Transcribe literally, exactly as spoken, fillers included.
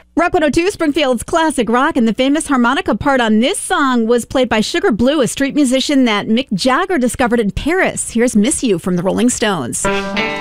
Rock one oh two, Springfield's classic rock, and the famous harmonica part on this song was played by Sugar Blue, a street musician that Mick Jagger discovered in Paris. Here's Miss You from the Rolling Stones.